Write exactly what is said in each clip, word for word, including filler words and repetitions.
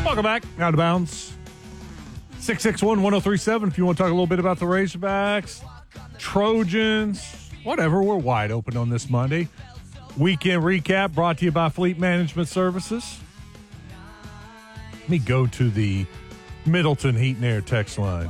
Welcome back. Out of bounds. six six one, one oh three seven if you want to talk a little bit about the Razorbacks, Trojans, whatever. We're wide open on this Monday. Weekend recap brought to you by Fleet Management Services. Let me go to the Middleton Heat and Air text line.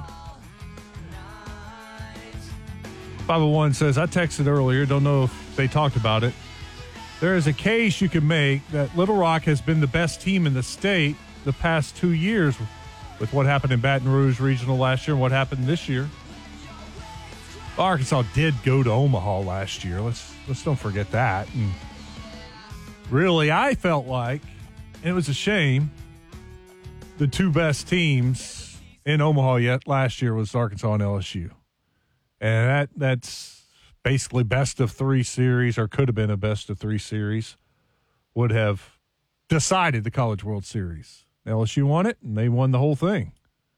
five oh one says, I texted earlier, don't know if they talked about it. There is a case you can make that Little Rock has been the best team in the state the past two years with what happened in Baton Rouge Regional last year and what happened this year. Arkansas did go to Omaha last year. Let's let's don't forget that. And really, I felt like, and it was a shame, the two best teams in Omaha yet last year was Arkansas and L S U. And that that's basically best of three series, or could have been a best of three series, would have decided the College World Series. L S U won it, and they won the whole thing.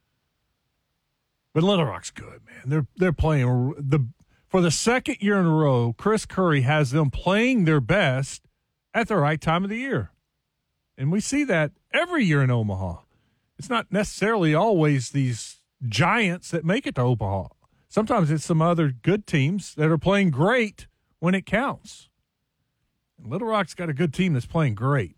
But Little Rock's good, man. They're they're playing the for the second year in a row. Chris Curry has them playing their best at the right time of the year, and we see that every year in Omaha. It's not necessarily always these giants that make it to Omaha. Sometimes it's some other good teams that are playing great when it counts. And Little Rock's got a good team that's playing great.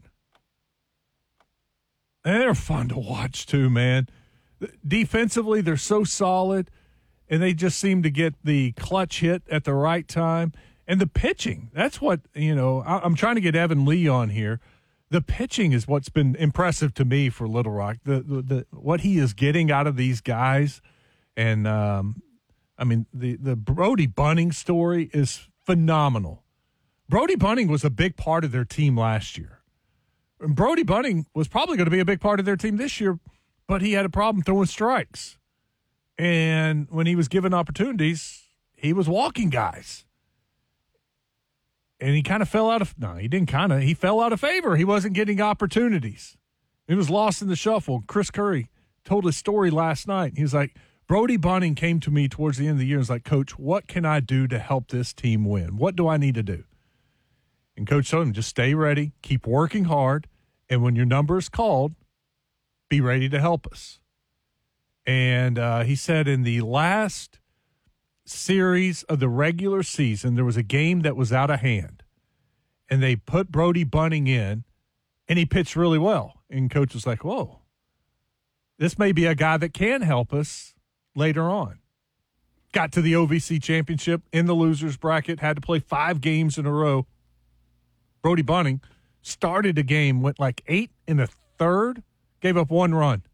And they're fun to watch too, man. Defensively, they're so solid, and they just seem to get the clutch hit at the right time. And the pitching, that's what, you know, I'm trying to get Evan Lee on here. The pitching is what's been impressive to me for Little Rock. The, the, the what he is getting out of these guys. And, um, I mean, the, the Brody Bunning story is phenomenal. Brody Bunning was a big part of their team last year. And Brody Bunning was probably going to be a big part of their team this year, but he had a problem throwing strikes. And when he was given opportunities, he was walking guys. And he kind of fell out of – no, he didn't kind of. He fell out of favor. He wasn't getting opportunities. He was lost in the shuffle. Chris Curry told his story last night. He was like, Brody Bunning came to me towards the end of the year and was like, Coach, what can I do to help this team win? What do I need to do? And Coach told him, just stay ready, keep working hard, and when your number is called, be ready to help us. And uh, he said in the last series of the regular season, there was a game that was out of hand, and they put Brody Bunning in, and he pitched really well. And Coach was like, whoa, this may be a guy that can help us later on. Got to the O V C championship in the losers bracket, had to play five games in a row. Brody Bunning started a game, went like eight in the third, gave up one run.